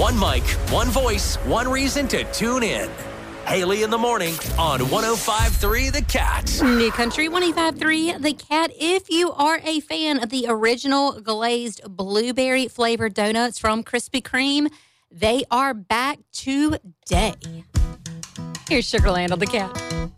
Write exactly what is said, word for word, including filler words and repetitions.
One mic, one voice, one reason to tune in. Haley in the morning on one oh five three The Cat. New Country one oh five three The Cat. If you are a fan of the original glazed blueberry flavored donuts from Krispy Kreme, they are back today. Here's Sugarland on The Cat.